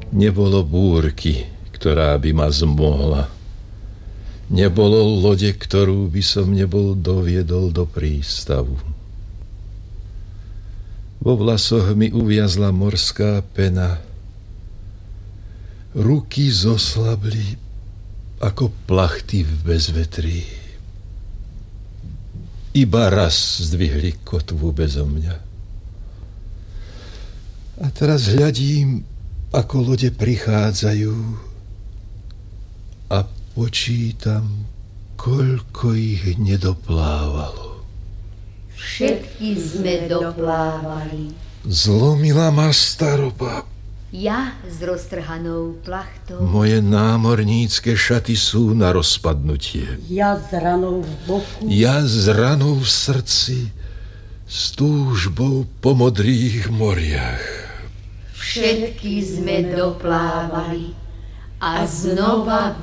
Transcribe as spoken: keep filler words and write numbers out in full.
Nebolo búrky, ktorá by ma zmohla. Nebolo lode, ktorú by som nebol doviedol do prístavu. Vo vlasoch mi uviazla morská pena. Ruky zoslabli ako plachty v bezvetrí. Iba raz zdvihli kotvu bezo mňa. A teraz hľadím, ako lode prichádzajú a počítam, koľko ich nedoplávalo. Všetky sme doplávali. Zlomila ma staroba. Ja s roztrhanou plachtou. Moje námornícke šaty sú na rozpadnutie. Ja s ranou v boku. Ja s ranou v srdci, s túžbou po modrých moriach. Všetky sme doplávali a znova